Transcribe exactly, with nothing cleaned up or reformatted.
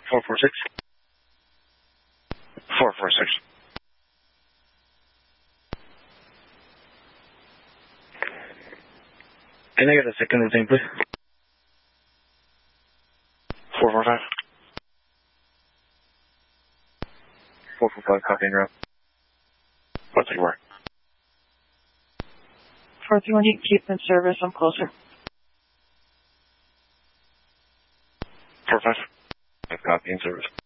four four six. four four six. Can I get a second routine, please? four four five. four four five, copy and route. What's it work? four three one, you can keep in service. I'm closer. four five. Copy in service.